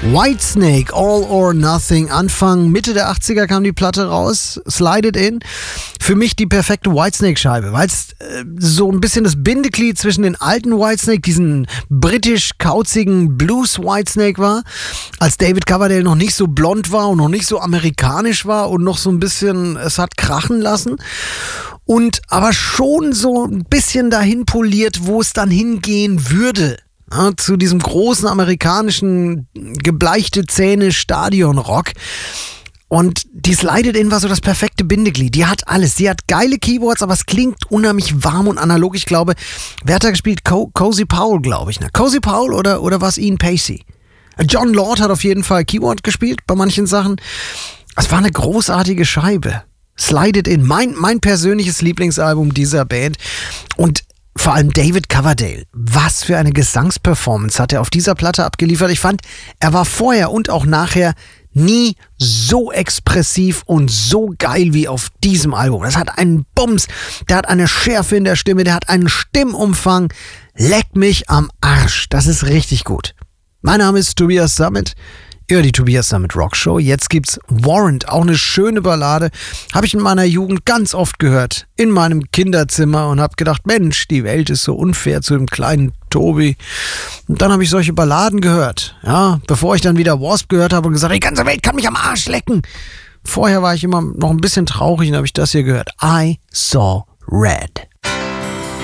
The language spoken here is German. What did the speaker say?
Whitesnake, All or Nothing. Anfang, Mitte der 80er kam die Platte raus. Slide It In. Für mich die perfekte Whitesnake-Scheibe, weil es so ein bisschen das Bindeglied zwischen den alten Whitesnake, diesen britisch-kauzigen Blues-Whitesnake war, als David Coverdale noch nicht so blond war und noch nicht so amerikanisch war und noch so ein bisschen es hat krachen lassen. Und aber schon so ein bisschen dahin poliert, wo es dann hingehen würde. Ja, zu diesem großen amerikanischen gebleichte Zähne Stadionrock. Und die Slide It In war so das perfekte Bindeglied. Die hat alles. Sie hat geile Keyboards, aber es klingt unheimlich warm und analog. Ich glaube, wer hat da gespielt? Cozy Powell, glaube ich. Ne? Cozy Powell oder war es Ian Pacey? John Lord hat auf jeden Fall Keyboard gespielt bei manchen Sachen. Es war eine großartige Scheibe. Slide It In, mein persönliches Lieblingsalbum dieser Band. Und vor allem David Coverdale. Was für eine Gesangsperformance hat er auf dieser Platte abgeliefert. Ich fand, er war vorher und auch nachher nie so expressiv und so geil wie auf diesem Album. Das hat einen Bums, der hat eine Schärfe in der Stimme, der hat einen Stimmumfang. Leck mich am Arsch. Das ist richtig gut. Mein Name ist Tobias Sammet. Ihr hört die Tobias Sammet Rock Show. Jetzt gibt's Warrant, auch eine schöne Ballade. Habe ich in meiner Jugend ganz oft gehört. In meinem Kinderzimmer und habe gedacht, Mensch, die Welt ist so unfair zu dem kleinen Tobi. Und dann habe ich solche Balladen gehört. Ja, bevor ich dann wieder Wasp gehört habe und gesagt, die ganze Welt kann mich am Arsch lecken. Vorher war ich immer noch ein bisschen traurig und habe ich das hier gehört. I Saw Red.